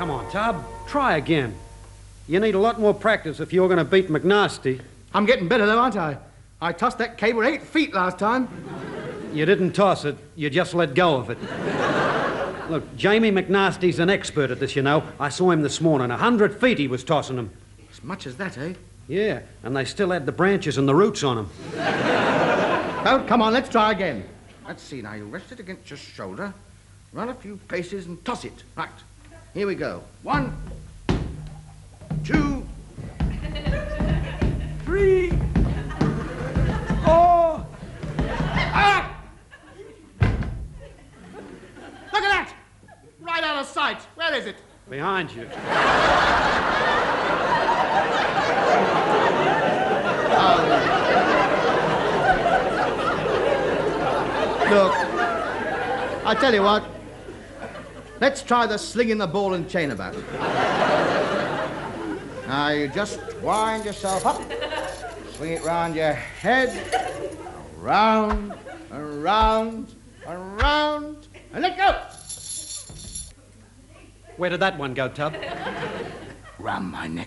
Come on, Tub. Try again. You need a lot more practice if you're going to beat McNasty. I'm getting better, though, aren't I? I tossed that cable 8 feet last time. You didn't toss it. You just let go of it. Look, Jamie McNasty's an expert at this, you know. I saw him this morning. 100 feet he was tossing them. As much as that, eh? Yeah, and they still had the branches and the roots on them. Well, come on, let's try again. Let's see now. You rest it against your shoulder, run a few paces and toss it. Right. Here we go. 1, 2, 3, 4. Ah! Look at that! Right out of sight. Where is it? Behind you. Look, I tell you what. Let's try the slinging the ball and chain about. Now, you just wind yourself up, swing it round your head, around, around, around, and let go. Where did that one go, Tub? Round my neck.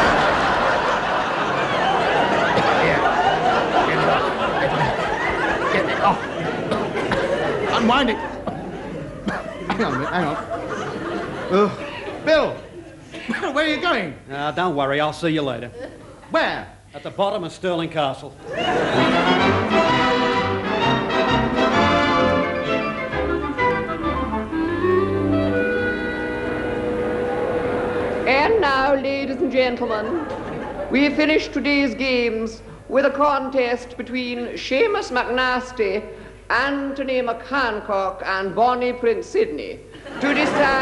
Get it off. Unwind it. Hang on a minute, hang on. Bill, where are you going? Don't worry, I'll see you later. Where? At the bottom of Stirling Castle. And now, ladies and gentlemen, we finish today's games with a contest between Seamus McNasty, Anthony McHancock, and Bonnie Prince Sidney to decide